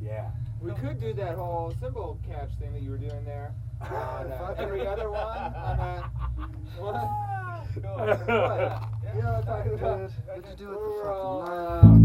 Yeah. We could do that whole symbol catch thing that you were doing there. On every other one. On that one. What? Yeah, Talking about what'd you do with the we're fucking all, knife?